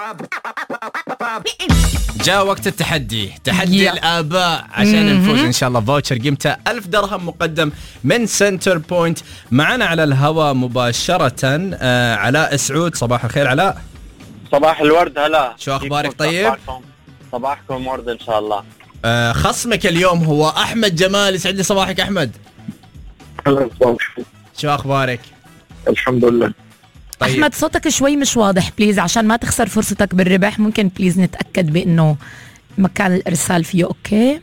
جاء وقت التحدي، تحدي الآباء عشان نفوز إن شاء الله فاوتشر قيمته 1000 درهم مقدم من سنتر بوينت. معنا على الهواء مباشرة علاء سعود. صباح الخير علاء. صباح الورد. هلا، شو أخبارك؟ طيب، صباحكم ورد إن شاء الله. خصمك اليوم هو أحمد جمال. يسعد لي صباحك أحمد. شو أخبارك؟ الحمد لله. طيب. أحمد صوتك شوي مش واضح بليز، عشان ما تخسر فرصتك بالربح. ممكن بليز نتأكد بأنه مكان الإرسال فيه أوكي؟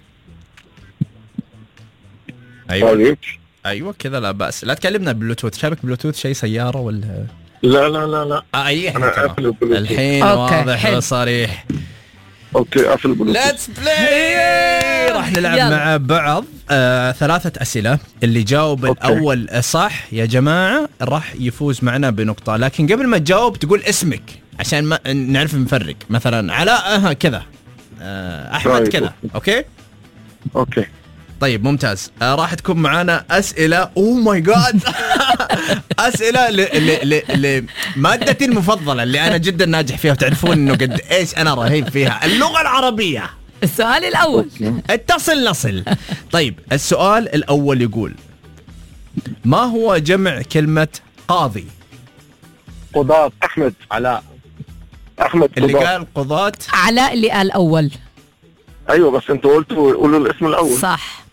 أيوة كذا لا بأس. لا تكلمنا بلوتوث. شابك بلوتوث شيء سيارة ولا؟ لا الحين واضح وصريح. اوكي قفل بلوتوث. ليتس بلاي. راح نلعب مع بعض 3 أسئلة. اللي جاوب الأول صح يا جماعة راح يفوز معنا بنقطة. لكن قبل ما تجاوب تقول اسمك عشان ما نعرف نفرق. مثلا علاء كذا، أحمد كذا. اوكي طيب ممتاز. راح تكون معانا أسئلة. ماي جاد. أسئلة لمادتي المفضلة اللي أنا جدا ناجح فيها، وتعرفون إنه قد إيش أنا رهيب فيها، اللغة العربية. السؤال الأول اتصل نصل. طيب السؤال الأول يقول: ما هو جمع كلمة قاضي؟ قضاة. أحمد. علاء. أحمد اللي قال قضاة. علاء اللي قال أول. أيوة بس أنتوا قولوا الاسم الأول. صح.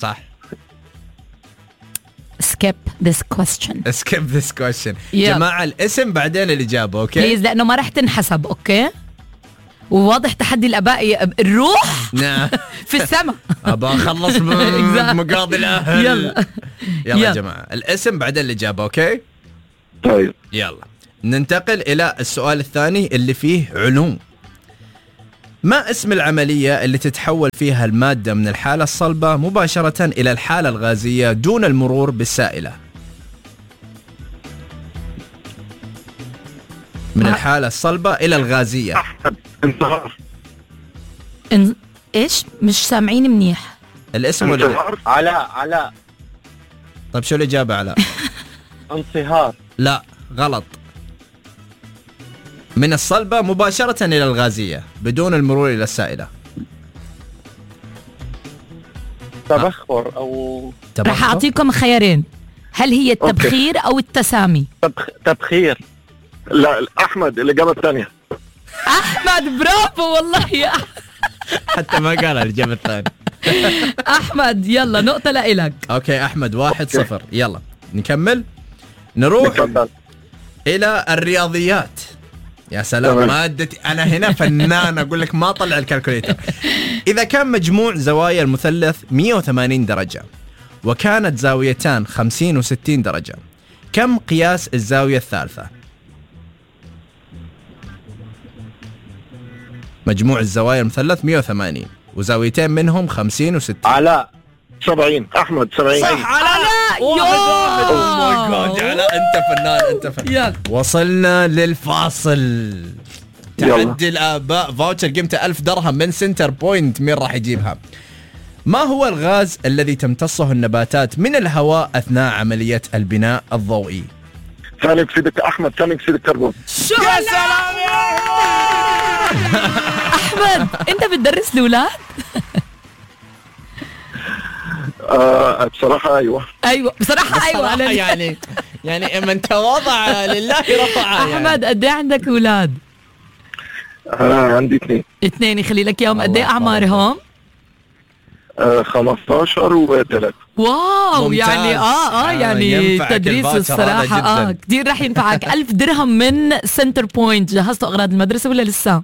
skip this question. جماعة الاسم بعدين الإجابة. أوكي بليز، لأنه ما رح تنحسب. أوكي، وواضح تحدي الآباء. الروح نعم في السماء. أبغى أخلص مقاضي الأهل. يلا يا جماعة الاسم بعدين الإجابة. أوكي طيب يلا ننتقل إلى السؤال الثاني اللي فيه علوم. ما اسم العملية اللي تتحول فيها المادة من الحالة الصلبة مباشرة إلى الحالة الغازية دون المرور بالسائلة؟ من الحالة الصلبة إلى الغازية. انتظار. إيش؟ مش سامعين منيح. الاسم ولا؟ علاء. طيب شو الإجابة علاء؟ انصهار. لا غلط. من الصلبة مباشرة إلى الغازية بدون المرور إلى السائلة. تبخر أو رح أعطيكم خيارين. هل هي التبخير أو التسامي؟ تبخير. لا أحمد الإجابة الثانية. أحمد برافو والله يا حتى ما قال الإجابة الثانية. أحمد يلا نقطة لإلك. أوكي أحمد 1-0. يلا نكمل. نروح إلى الرياضيات. يا سلام مادتي أنا هنا فنان. أقول لك ما طلع الكالكوليتر. إذا كان مجموع زوايا المثلث 180 درجة وكانت زاويتان 50 و60 درجة، كم قياس الزاوية الثالثة؟ مجموع الزوايا المثلث 180 وزاويتين منهم 50 و60. علاء 70. أحمد 70. صح علاء. علاء أنت فنان. وصلنا للفاصل. تحدي الآباء فاوتشر قيمته 1000 درهم من سنتر بوينت. مين راح يجيبها؟ ما هو الغاز الذي تمتصه النباتات من الهواء أثناء عملية البناء الضوئي؟ ثاني أكسيد أحمد ثاني أكسيد الكربون. يا سلام يا أحمد أنت بتدرس الأولاد؟ بصراحة أيوة بصراحة أيوة. يعني من تواضع لله رفعه. أحمد قد ايه عندك أولاد؟ عندي 2. يخلي لك يوم. قد ايه أعمارهم؟ 15 و3. واو ممتاز. يعني تدريس الصراحة كتير رح ينفعك. 1000 درهم من سنتر بوينت. جهزتوا أغراض المدرسة ولا لسه؟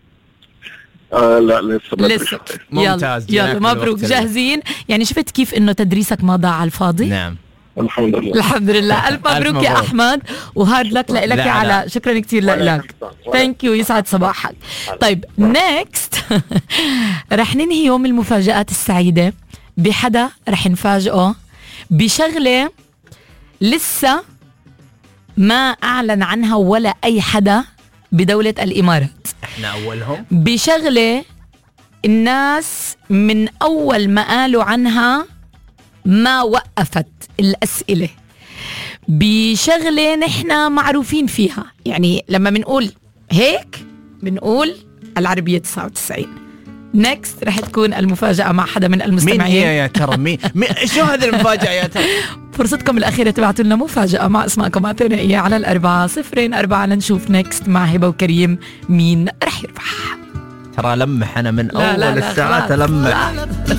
لا لسه. ممتاز. يلا مبروك. جاهزين؟ يعني شفت كيف إنه تدريسك ما ضاع على الفاضي؟ نعم الحمد لله. ألف مبروك يا أحمد، وهارد لك لك يا علاء. شكرا كتير لك. ثانك يو. يسعد صباحك. طيب نيكست رح ننهي يوم المفاجآت السعيدة بحدا رح نفاجئه بشغلة لسه ما أعلن عنها ولا أي حدا بدولة الإمارات. احنا أولهم. بشغلة الناس من أول ما قالوا عنها ما وقفت الأسئلة. بشغلة نحنا معروفين فيها. يعني لما منقول هيك بنقول العربية 99. نكست رح تكون المفاجأة مع حدا من المستمعين. مين هي يا ترى؟ مين شو هذه المفاجأة يا ترى؟ فرصتكم الأخيرة تبعتوا لنا مفاجأة مع اسماءكم أعطونا إياه على 404 لنشوف نكست مع هبة وكريم مين رح يربح. ترى لمح أنا من أول الساعة تلمح.